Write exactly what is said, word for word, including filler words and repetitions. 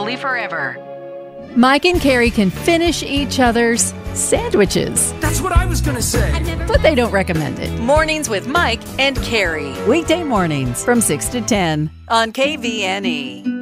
happily forever. Mike and Carrie can finish each other's sandwiches, That's what I was gonna say. but they don't recommend it. Mornings with Mike and Carrie Weekday mornings from six to ten. on K V N E.